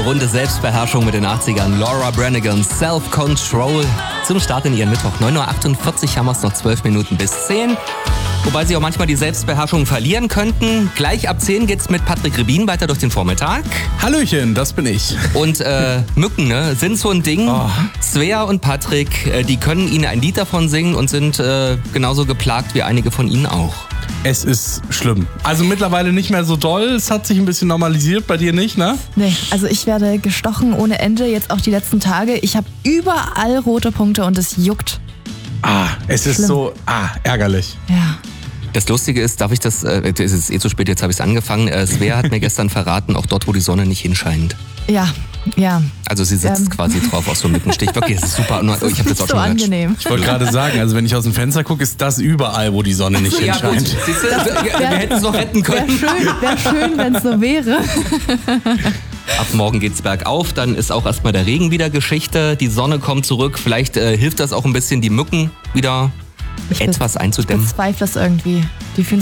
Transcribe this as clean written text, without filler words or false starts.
Runde Selbstbeherrschung mit den 80ern. Laura Branigan, Self-Control. Zum Start in ihren Mittwoch. 9.48 Uhr haben wir es noch 12 Minuten bis 10. Wobei sie auch manchmal die Selbstbeherrschung verlieren könnten. Gleich ab 10 geht's mit Patrick Rebin weiter durch den Vormittag. Hallöchen, das bin ich. Und Mücken, ne, sind so ein Ding. Oh. Svea und Patrick, die können Ihnen ein Lied davon singen und sind genauso geplagt wie einige von Ihnen auch. Es ist schlimm. Also mittlerweile nicht mehr so doll. Es hat sich ein bisschen normalisiert, bei dir nicht, ne? Nee, also ich werde gestochen ohne Ende, jetzt auch die letzten Tage. Ich habe überall rote Punkte und es juckt. Es ist so, ärgerlich. Ja. Das Lustige ist, darf ich das, es ist zu spät, jetzt habe ich es angefangen. Svea hat mir gestern verraten, auch dort, wo die Sonne nicht hinscheint. Ja. Also sie sitzt quasi drauf aus so einem Mückenstich. Wirklich, es ist super. Ich habe das auch so schon angenehm. Ich wollte gerade sagen, also wenn ich aus dem Fenster gucke, ist das überall, wo die Sonne nicht hinscheint. Siehst du, wir hätten es noch retten können. Wäre schön, wenn es so wäre. Ab morgen geht's bergauf, dann ist auch erstmal der Regen wieder Geschichte. Die Sonne kommt zurück. Vielleicht hilft das auch ein bisschen, die Mücken wieder etwas einzudämmen. Ich bezweifle es irgendwie. Die fühlen